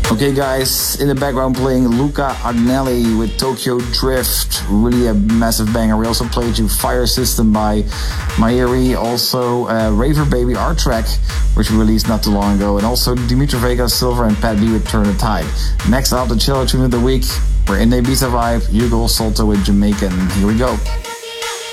Okay guys, in the background playing Luca Agnelli with Tokyo Drift, really a massive banger. We also played you Fire System by Mayeri, also Raver Baby art track, which we released not too long ago, and also Dimitri Vegas, Silver, and Pat B with Turn the Tide. Next up, the chiller tune of the week, we're in the Ibiza vibe, Hugo Salto with Jamaican. Here we go.